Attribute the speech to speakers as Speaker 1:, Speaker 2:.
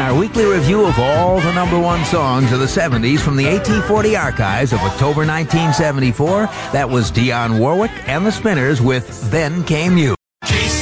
Speaker 1: our weekly review of all the number one songs of the 70s from the AT40 archives of October 1974. That was Dionne Warwick and the Spinners with Then Came You.